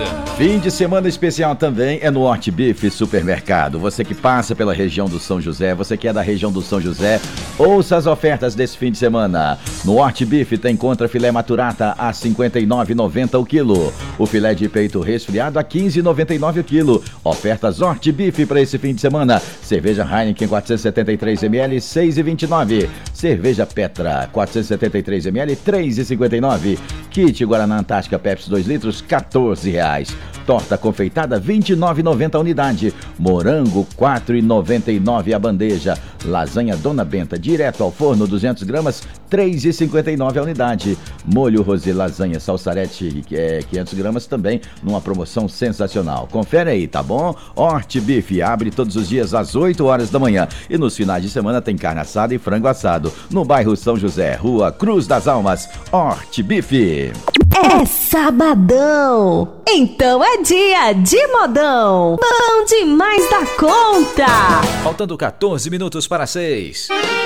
Fim de semana especial também é no Hort Beef Supermercado. Você que passa pela região do São José, você que é da região do São José, ouça as ofertas desse fim de semana. No Hort Beef tem contra filé maturata a R$ 59,90 o quilo. O filé de peito resfriado a R$ 15,99 o quilo. Ofertas Hort Beef para esse fim de semana. Cerveja Heineken 473 ml, R$ 6,29. Cerveja Petra 473 ml, R$ 3,59. Kit Guaraná Antártica Pepsi 2 litros, R$ 14,00. Torta confeitada, R$ 29,90 a unidade. Morango, R$ 4,99 a bandeja. Lasanha Dona Benta, direto ao forno, 200 gramas, R$ 3,59 a unidade. Molho rosé lasanha salsarete, 500 gramas, também numa promoção sensacional. Confere aí, tá bom? Hort Beef abre todos os dias às 8 horas da manhã. E nos finais de semana tem carne assada e frango assado. No bairro São José, Rua Cruz das Almas. Hort Beef. É sabadão, então é dia de modão. Bom demais da conta. Faltando 14 minutos para 6.